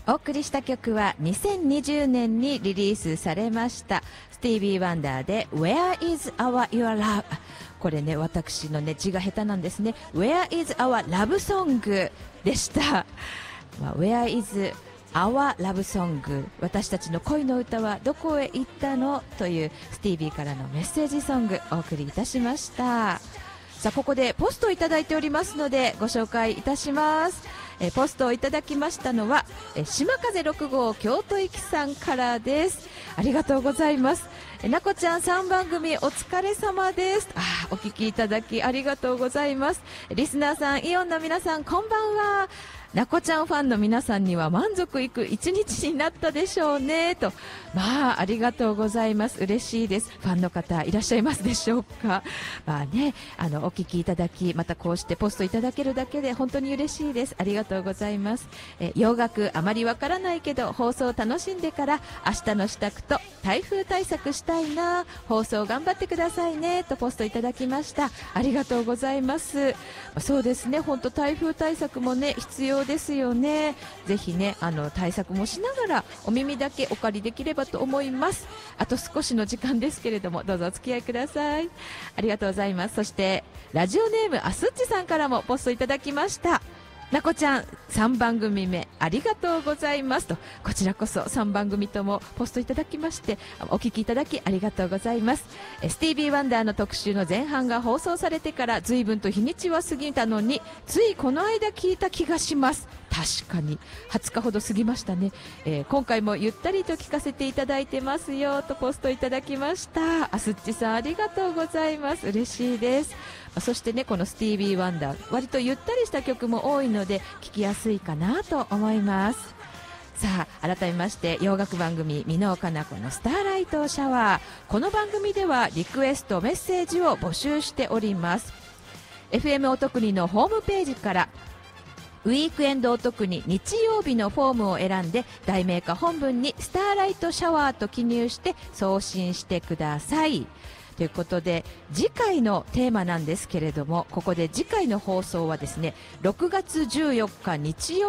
お送りした曲は2020年にリリースされましたスティービー・ワンダーで Where is our your love。 これね、私のね字が下手なんですね。 Where is our love song でした。Where is our love song、 私たちの恋の歌はどこへ行ったのというスティービーからのメッセージソングお送りいたしました。さあ、ここでポストをいただいておりますのでご紹介いたします。ポストをいただきましたのは島風6号京都行きさんからです。ありがとうございます。なこちゃん3番組お疲れ様です。お聞きいただきありがとうございます。リスナーさん、イオンの皆さん、こんばんは。なこちゃんファンの皆さんには満足いく一日になったでしょうねと。ありがとうございます。嬉しいです。ファンの方いらっしゃいますでしょうか。お聞きいただき、またこうしてポストいただけるだけで本当に嬉しいです。ありがとうございます。洋楽あまりわからないけど放送楽しんでから明日の支度と台風対策したいな、放送頑張ってくださいねとポストいただきました。ありがとうございます。そうですね、本当台風対策もね必要ですよね。ぜひね対策もしながらお耳だけお借りできればと思います。あと少しの時間ですけれども、どうぞお付き合いください。ありがとうございます。そしてラジオネームあすっちさんからもポストいただきました。なこちゃん3番組目ありがとうございますと、こちらこそ3番組ともポストいただきましてお聞きいただきありがとうございます。スティービー・ワンダーの特集の前半が放送されてから随分と日にちは過ぎたのに、ついこの間聞いた気がします。確かに20日ほど過ぎましたね。今回もゆったりと聞かせていただいてますよとポストいただきました。あすっちさんありがとうございます。嬉しいです。そしてね、このスティービー・ワンダー割とゆったりした曲も多いので聞きやすいかなと思います。さあ、改めまして洋楽番組箕尾かな子のスターライトシャワー、この番組ではリクエストメッセージを募集しております。 FM お得にのホームページからウィークエンドお得に日曜日のフォームを選んで題名か本文にスターライトシャワーと記入して送信してください。ということで次回のテーマなんですけれども、ここで次回の放送はですね6月14日日曜